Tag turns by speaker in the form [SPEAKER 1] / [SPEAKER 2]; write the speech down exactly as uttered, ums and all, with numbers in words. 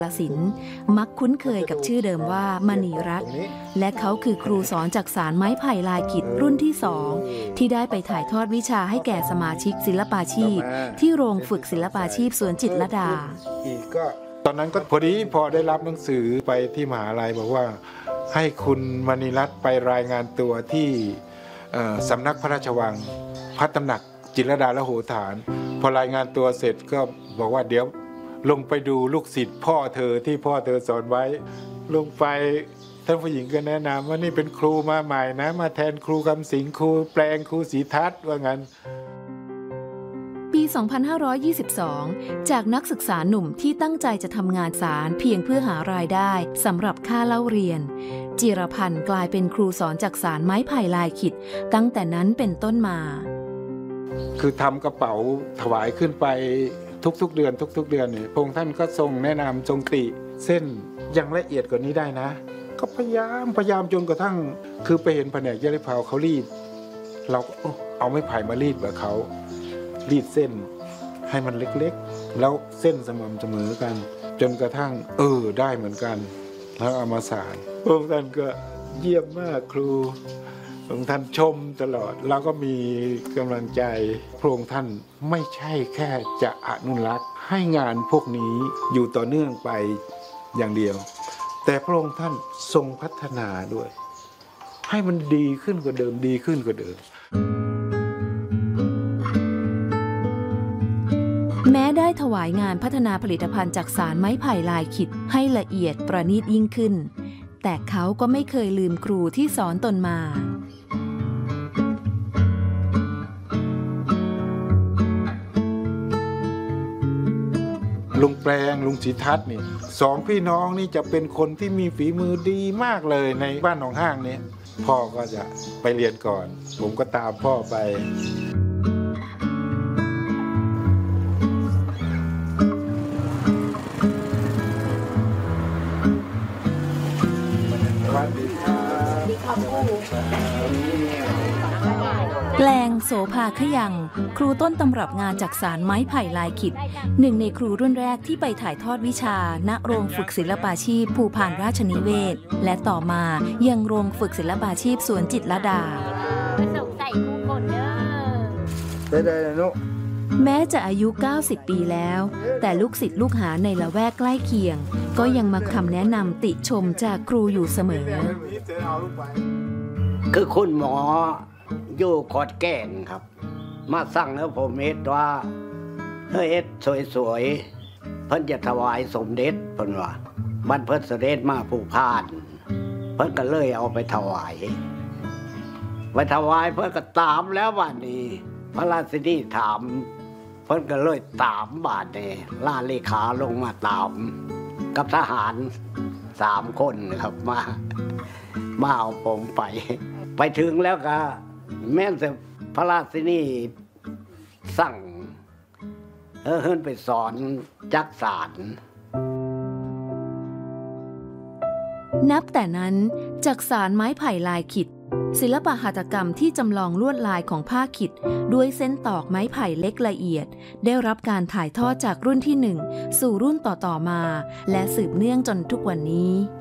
[SPEAKER 1] ศิลป์มักคุ้นเคยกับชื่อเดิมว่ามณีรัตน์และเขาคือครูสอนจักสานไม้ไผ่ลายขิดรุ่นที่สองที่ได้ไปถ่ายทอดวิชาให้แก่สมาชิกศิลปาชีพที่โรงฝึกศิลปาชีพสวนจิตรลดา
[SPEAKER 2] ตอนนั้นก็พอดีพอได้รับหนังสือไปที่มหาลัยบอกว่าให้คุณมณีรัตน์ไปรายงานตัวที่สำนักพระราชวังพระตำหนักจิตรลดาละโหฐานพอรายงานตัวเสร็จก็บอกว่าเดี๋ยวลงไปดูลูกศิษย์พ่อเธอที่พ่อเธอสอนไว้ลงไปท่านผู้หญิงก็แนะนำว่านี่เป็นครูมาใหม่นะมาแทนครูคำสิงห์ครูแปลงครูศรีทัศน์ว่างั้น
[SPEAKER 1] ปี สองพันห้าร้อยยี่สิบสอง จากนักศึกษาหนุ่มที่ตั้งใจจะทำงานศาลเพียงเพื่อหารายได้สำหรับค่าเล่าเรียนจิรพันธ์กลายเป็นครูสอนจักสานไม้ไผ่ลายขิดตั้งแต่นั้นเป็นต้นมา
[SPEAKER 2] คือทำกระเป๋าถวายขึ้นไปทุกๆเดือนทุกๆเดือนนี่พระองค์ท่านก็ทรงแนะนำทรงติเส้นยังละเอียดกว่านี้ได้นะก็พยายามพยายามจนกระทั่งคือไปเห็นแผนกเย็บเผาเขารีดเราก็เอาไม้ไผ่มารีดแบบเขารีดเส้นให้มันเล็กๆแล้วเส้นสม่ำเสมอกันจนกระทั่งเออได้เหมือนกันแล้วเอามาสานพระองค์ท่านก็เยี่ยมมากครูพระองค์ท่านชมตลอดเราก็มีกำลังใจพระองค์ท่านไม่ใช่แค่จะอนุรักษ์ให้งานพวกนี้อยู่ต่อเนื่องไปอย่างเดียวแต่พระองค์ท่านทรงพัฒนาด้วยให้มันดีขึ้นกว่าเดิมดีขึ้นกว่าเดิม
[SPEAKER 1] แม้ได้ถวายงานพัฒนาผลิตภัณฑ์จักสานไม้ไผ่ลายขิดให้ละเอียดประณีตยิ่งขึ้นแต่เขาก็ไม่เคยลืมครูที่สอนตนมา
[SPEAKER 2] ลุงแปลงลุงศรีทัศน์นี่สองพี่น้องนี่จะเป็นคนที่มีฝีมือดีมากเลยในบ้านหนองห้างนี้พ่อก็จะไปเรียนก่อนผมก็ตามพ่อไป
[SPEAKER 1] แปลงโสภาขยังครูต้นตำรับงานจักสานไม้ไผ่ลายขิดหนึ่งในครูรุ่นแรกที่ไปถ่ายทอดวิชาณโรงฝึกศิลปาชีพภูพานราชนิเวศและต่อมายังโรงฝึกศิลปาชีพสวนจิตรลดาแม้จะอายุเก้าสิบปีแล้วแต่ลูกศิษย์ลูกหาในละแวกใกล้เคียงก็ยังมาคำแนะนำติชมจากครูอยู่เสมอ
[SPEAKER 3] คือคุณหมออยู่ขอดแก่นครับมาสั่งให้ผมเฮ็ดว่าเฮ้ยเฮ็ดสวยๆเพิ่นจะถวายสมเด็จเพิ่นว่าบรรพเสด็จมาผู้พานเพิ่นก็เลยเอาไปถวายไปถวายเพิ่นก็ตามแล้ววันนี้พระราชินีถามเพิ่นก็เลยตามบาดนี้ลาเลขาลงมาตามกับทหารสามคนครับมามาเอาผมไปไปถึงแล้วก็แม้แต่พระราชินีสั่งเออเฮิ่นไปสอนจักสาน
[SPEAKER 1] นับแต่นั้นจักสานไม้ไผ่ลายขิดศิลปหัตถกรรมที่จำลองลวดลายของผ้าขิดด้วยเส้นตอกไม้ไผ่เล็กละเอียดได้รับการถ่ายทอดจากรุ่นที่หนึ่งสู่รุ่นต่อๆมาและสืบเนื่องจนทุกวันนี้